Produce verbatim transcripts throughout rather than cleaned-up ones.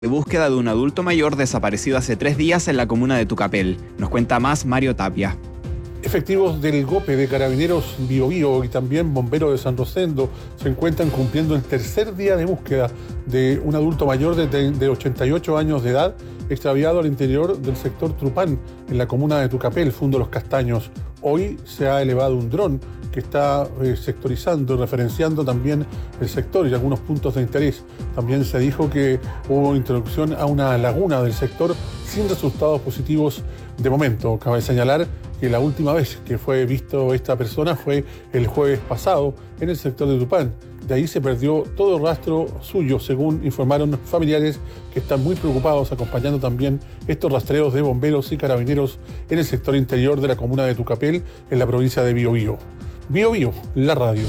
de búsqueda de un adulto mayor desaparecido hace tres días en la comuna de Tucapel. Nos cuenta más Mario Tapia. Efectivos del GOPE de Carabineros Biobío y también bomberos de San Rosendo se encuentran cumpliendo el tercer día de búsqueda de un adulto mayor de, de ochenta y ocho años de edad extraviado al interior del sector Trupán, en la comuna de Tucapel, Fundo Los Castaños. Hoy se ha elevado un dron que está eh, sectorizando, referenciando también el sector y algunos puntos de interés. También se dijo que hubo introducción a una laguna del sector sin resultados positivos de momento. Cabe señalar que la última vez que fue visto esta persona fue el jueves pasado en el sector de Tupán. De ahí se perdió todo rastro suyo, según informaron familiares que están muy preocupados acompañando también estos rastreos de bomberos y carabineros en el sector interior de la comuna de Tucapel, en la provincia de Biobío. Biobío, la radio.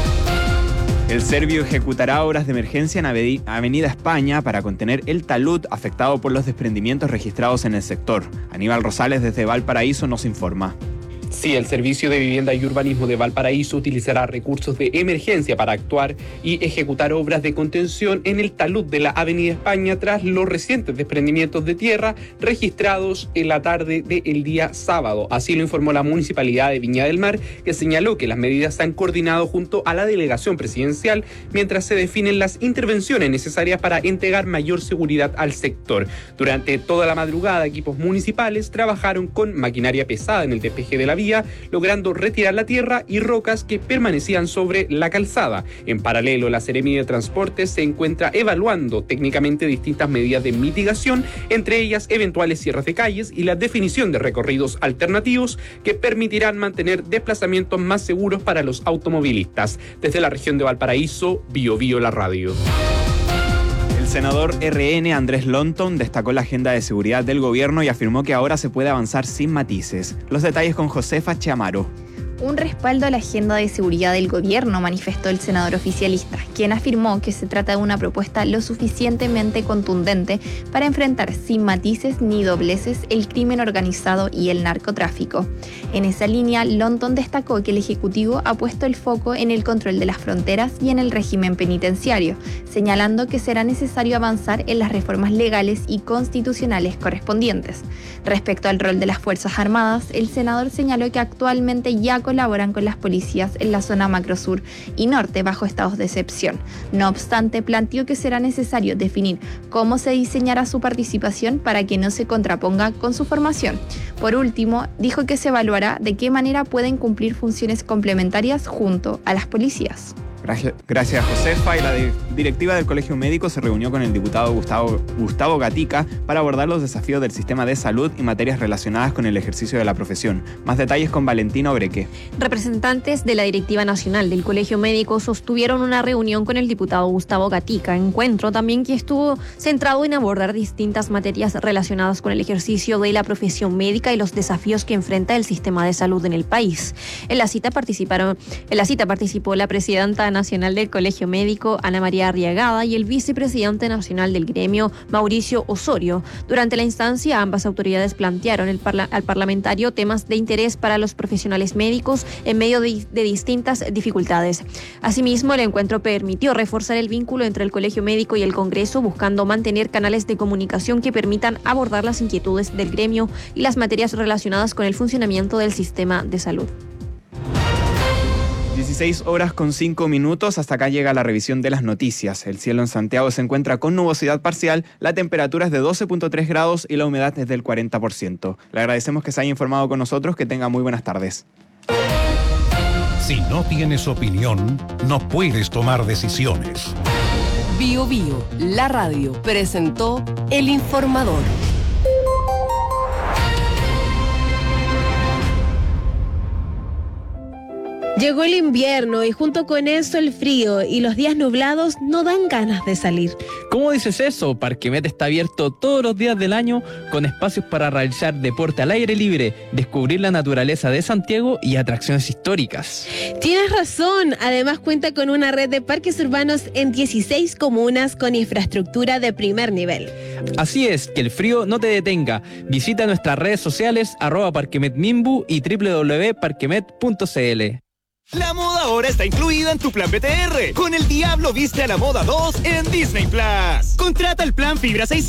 El Servio ejecutará obras de emergencia en Avenida España para contener el talud afectado por los desprendimientos registrados en el sector. Aníbal Rosales desde Valparaíso nos informa. Sí, el Servicio de Vivienda y Urbanismo de Valparaíso utilizará recursos de emergencia para actuar y ejecutar obras de contención en el talud de la Avenida España tras los recientes desprendimientos de tierra registrados en la tarde del día sábado. Así lo informó la Municipalidad de Viña del Mar, que señaló que las medidas se han coordinado junto a la delegación presidencial mientras se definen las intervenciones necesarias para entregar mayor seguridad al sector. Durante toda la madrugada, equipos municipales trabajaron con maquinaria pesada en el despeje de la vía, logrando retirar la tierra y rocas que permanecían sobre la calzada. En paralelo, la Seremi de Transporte se encuentra evaluando técnicamente distintas medidas de mitigación, entre ellas eventuales cierres de calles y la definición de recorridos alternativos que permitirán mantener desplazamientos más seguros para los automovilistas. Desde la región de Valparaíso, Biobío la radio. El senador R N Andrés Lonton destacó la agenda de seguridad del gobierno y afirmó que ahora se puede avanzar sin matices. Los detalles con Josefa Chiamaro. Un respaldo a la agenda de seguridad del gobierno, manifestó el senador oficialista, quien afirmó que se trata de una propuesta lo suficientemente contundente para enfrentar sin matices ni dobleces el crimen organizado y el narcotráfico. En esa línea, Lonton destacó que el Ejecutivo ha puesto el foco en el control de las fronteras y en el régimen penitenciario, señalando que será necesario avanzar en las reformas legales y constitucionales correspondientes. Respecto al rol de las Fuerzas Armadas, el senador señaló que actualmente ya colaboran con las policías en la zona macro sur y norte bajo estados de excepción. No obstante, planteó que será necesario definir cómo se diseñará su participación para que no se contraponga con su formación. Por último, dijo que se evaluará de qué manera pueden cumplir funciones complementarias junto a las policías. Gracias, Josefa. Y la directiva del Colegio Médico se reunió con el diputado Gustavo, Gustavo Gatica para abordar los desafíos del sistema de salud y materias relacionadas con el ejercicio de la profesión. Más detalles con Valentina Obreque. Representantes de la directiva nacional del Colegio Médico sostuvieron una reunión con el diputado Gustavo Gatica, encuentro también que estuvo centrado en abordar distintas materias relacionadas con el ejercicio de la profesión médica y los desafíos que enfrenta el sistema de salud en el país. En la cita participaron, en la cita participó la presidenta nacional del Colegio Médico, Ana María Arriagada, y el vicepresidente nacional del gremio, Mauricio Osorio. Durante la instancia, ambas autoridades plantearon el parla- al parlamentario temas de interés para los profesionales médicos en medio de, de distintas dificultades. Asimismo, el encuentro permitió reforzar el vínculo entre el Colegio Médico y el Congreso, buscando mantener canales de comunicación que permitan abordar las inquietudes del gremio y las materias relacionadas con el funcionamiento del sistema de salud. dieciséis horas con cinco minutos, hasta acá llega la revisión de las noticias. El cielo en Santiago se encuentra con nubosidad parcial, la temperatura es de doce punto tres grados y la humedad es del cuarenta por ciento. Le agradecemos que se haya informado con nosotros, que tenga muy buenas tardes. Si no tienes opinión, no puedes tomar decisiones. Biobío, la radio, presentó El Informador. Llegó el invierno y junto con eso el frío y los días nublados no dan ganas de salir. ¿Cómo dices eso? Parquemet está abierto todos los días del año con espacios para realizar deporte al aire libre, descubrir la naturaleza de Santiago y atracciones históricas. Tienes razón, además cuenta con una red de parques urbanos en dieciséis comunas con infraestructura de primer nivel. Así es, que el frío no te detenga. Visita nuestras redes sociales arroba parquemetmimbu y doble u doble u doble u punto parquemet punto c l. La moda ahora está incluida en tu plan B T R. Con El Diablo Viste a la Moda dos en Disney Plus. Contrata el plan Fibra seiscientos